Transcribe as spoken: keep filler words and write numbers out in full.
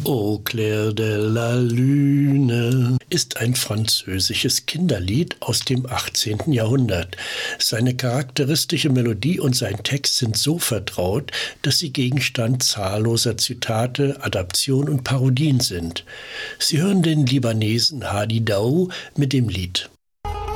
Au clair de la lune ist ein französisches Kinderlied aus dem achtzehnten Jahrhundert. Seine charakteristische Melodie und sein Text sind so vertraut, dass sie Gegenstand zahlloser Zitate, Adaptionen und Parodien sind. Sie hören den Libanesen Hadi Daou mit dem Lied